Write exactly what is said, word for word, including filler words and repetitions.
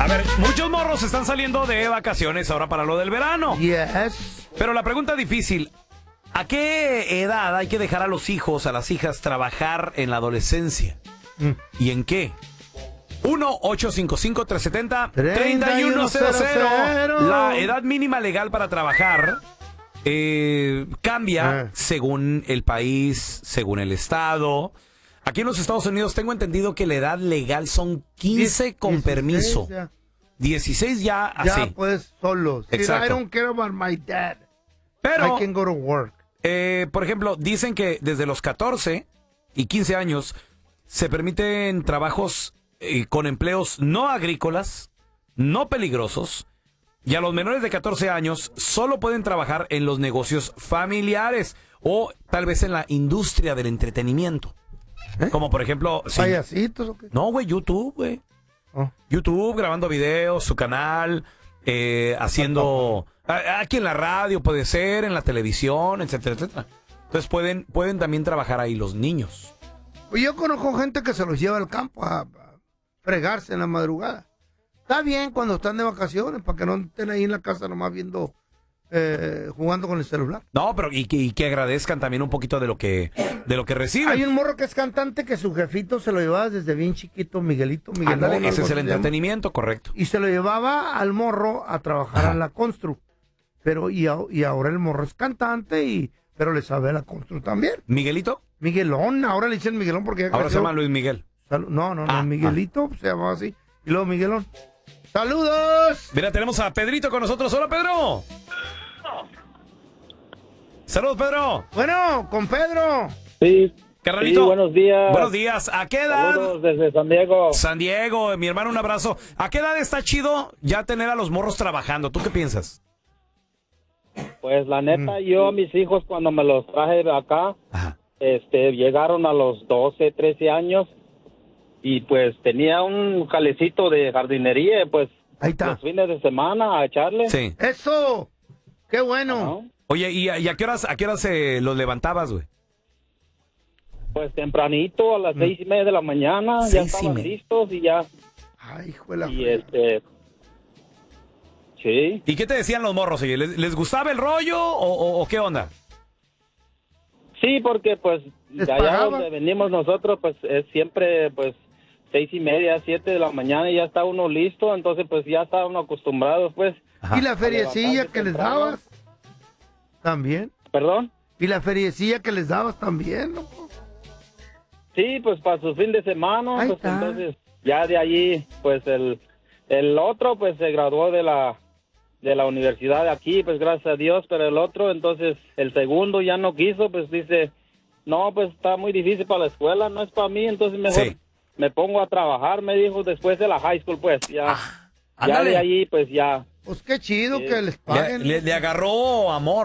A ver, muchos morros están saliendo de vacaciones ahora para lo del verano. Yes. Pero la pregunta difícil, ¿a qué edad hay que dejar a los hijos, a las hijas, trabajar en la adolescencia? Mm. ¿Y en qué? uno ocho cinco cinco, tres siete cero, tres uno cero cero. La edad mínima legal para trabajar eh, cambia ah. según el país, según el estado. Aquí en los Estados Unidos tengo entendido que la edad legal son quince con dieciséis, permiso. Ya. dieciséis ya así. Ya pues solo. Exacto. I don't care about my dad. Pero, I can go to work. Eh, por ejemplo, dicen que desde los catorce y quince años se permiten trabajos eh, con empleos no agrícolas, no peligrosos, y a los menores de catorce años solo pueden trabajar en los negocios familiares o tal vez en la industria del entretenimiento. ¿Eh? Como por ejemplo... Sí. ¿Payasitos o qué? No, güey, YouTube, güey. Oh. YouTube, grabando videos, su canal, eh, haciendo... A, aquí en la radio puede ser, en la televisión, etcétera, etcétera. Entonces pueden, pueden también trabajar ahí los niños. Pues yo conozco gente que se los lleva al campo a, a fregarse en la madrugada. Está bien cuando están de vacaciones, para que no estén ahí en la casa nomás viendo... Eh, jugando con el celular. No, pero y que, y que agradezcan también un poquito de lo que de lo que reciben. Hay un morro que es cantante que su jefito se lo llevaba desde bien chiquito, Miguelito. Miguelón, Andale, ese es el entretenimiento, correcto. Y se lo llevaba al morro a trabajar Ajá. a la constru. Pero y, a, y ahora el morro es cantante y pero le sabe a la constru también. ¿Miguelito? Ahora ahora le dicen Miguelón porque ya ahora creció. Se llama Luis Miguel. Sal, no, no, no, ah, Miguelito ah. se llamaba así. Y luego Miguelón. ¡Saludos! Mira, tenemos a Pedrito con nosotros. ¡Hola, Pedro! Saludos, Pedro. Bueno, con Pedro. Sí. Carnalito. Sí, buenos días. Buenos días. ¿A qué edad? Saludos desde San Diego. San Diego, mi hermano, un abrazo. ¿A qué edad está chido ya tener a los morros trabajando? ¿Tú qué piensas? Pues la neta, mm. yo a mis hijos cuando me los traje de acá, Ajá. este, llegaron a los doce, trece años y pues tenía un jalecito de jardinería, pues ahí está. Los fines de semana a echarle. Sí. ¡Eso! ¡Qué bueno! Ajá. Oye, ¿y a, y a qué horas, a qué horas eh, los levantabas, güey? Pues tempranito, a las mm. seis y media de la mañana, seis ya estaban listos y ya. Ay, hijo de la Y fría. este... Sí. ¿Y qué te decían los morros, oye? ¿Les, les gustaba el rollo o, o, o qué onda? Sí, porque pues de allá donde venimos nosotros, pues es siempre, pues, seis y media, siete de la mañana y ya está uno listo, entonces pues ya está uno acostumbrado, pues. Ajá. ¿Y la feriecilla que les dabas? ¿También? ¿Perdón? ¿Y la feriecilla que les dabas también, no? Sí, pues para su fin de semana, Ahí pues está. entonces ya de allí, pues el, el otro pues se graduó de la de la universidad de aquí, pues gracias a Dios, pero el otro, entonces el segundo ya no quiso, pues dice, no, pues está muy difícil para la escuela, no es para mí, entonces mejor sí. me pongo a trabajar, me dijo, después de la high school, pues ya, ah, ya de allí, pues ya. Pues qué chido eh, que les paguen. Le, le, le agarró amor.